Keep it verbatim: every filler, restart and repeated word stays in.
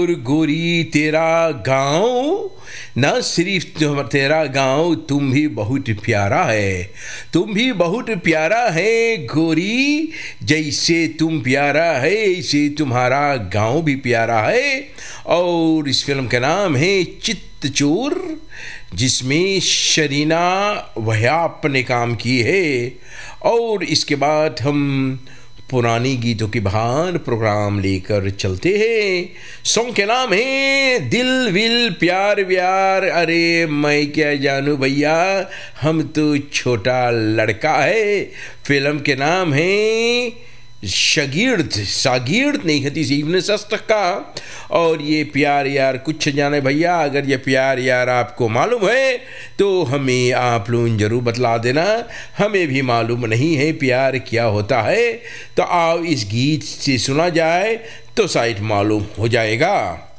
और गोरी तेरा गाँव न सिर्फ तेरा गाँव तुम भी बहुत प्यारा है, तुम भी बहुत प्यारा है गोरी, जैसे तुम प्यारा है ऐसे तुम्हारा गाँव भी प्यारा है। और इस फिल्म का नाम है चित्तचोर, जिसमें शरीना वह्याप ने काम की है। और इसके बाद हम पुरानी गीतों की बहार प्रोग्राम लेकर चलते हैं। सॉन्ग के नाम है दिल विल प्यार व्यार, अरे मैं क्या जानू भैया हम तो छोटा लड़का है। फिल्म के नाम है शागिर्द, शागिर्द नहीं हती सीवने सस्त का। और ये प्यार यार कुछ जाने भैया, अगर ये प्यार यार आपको मालूम है तो हमें आप लोग जरूर बतला देना, हमें भी मालूम नहीं है प्यार क्या होता है। तो आओ इस गीत से सुना जाए तो शायद मालूम हो जाएगा।